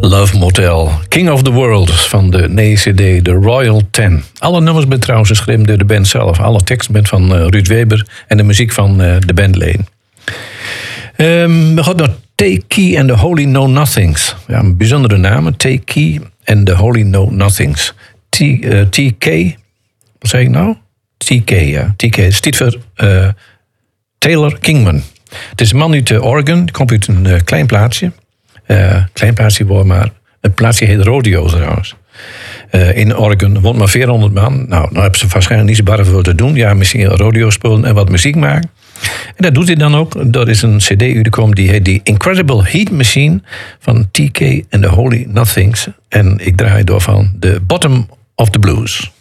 Love Motel, King of the World van de CD The Royal Ten. Alle nummers zijn trouwens geschreven door de band zelf. Alle teksten zijn van Ruud Weber en de muziek van de bandleden. We gaan naar Take Key and the Holy Know Nothings. Ja, een bijzondere naam. Take Key and the Holy Know Nothings. TK, wat zeg ik nou? TK, ja. TK, staat voor Taylor Kingman. Het is een man uit Oregon, die komt uit een klein plaatsje. Klein plaatsje wordt maar, het plaatsje heet Rodeo trouwens. In Oregon woont maar 400 man. Nou hebben ze waarschijnlijk niet zo bar voor te doen. Ja, misschien rodeo spelen en wat muziek maken. En dat doet hij dan ook. Er is een cd uitgekomen die heet The Incredible Heat Machine van TK and the Holy Nothings. En ik draai door van The Bottom of the Blues.